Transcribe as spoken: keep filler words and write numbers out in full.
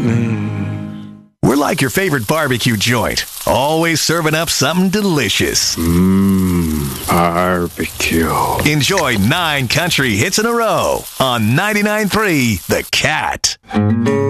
We're like your favorite barbecue joint, always serving up something delicious. Mmm, barbecue. Enjoy nine country hits in a row on ninety-nine point three The Cat.